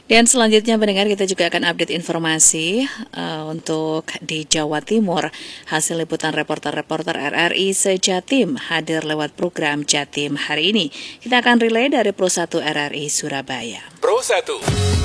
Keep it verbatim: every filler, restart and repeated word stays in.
Dan selanjutnya pendengar, kita juga akan update informasi uh, untuk di Jawa Timur. Hasil liputan reporter-reporter R R I Sejatim hadir lewat program Jatim hari ini. Kita akan relay dari Pro satu R R I Surabaya. Pro satu.